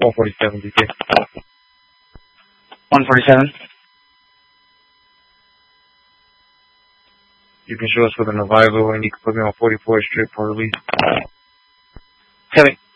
147, DK. 147. You can show us with an arrival and you can put me on 44th Street for release. Copy.